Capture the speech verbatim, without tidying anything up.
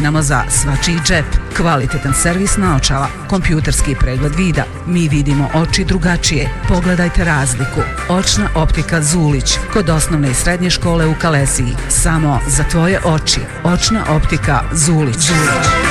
godinama za svačiji džep. Kvalitetan servis naočala, kompjuterski pregled vida. Mi vidimo oči drugačije. Pogledajte razliku. Očna optika Zulić, kod osnovne i srednje škole u Kalesiji. Samo za tvoje oči. Očna optika Zulić. Zulić.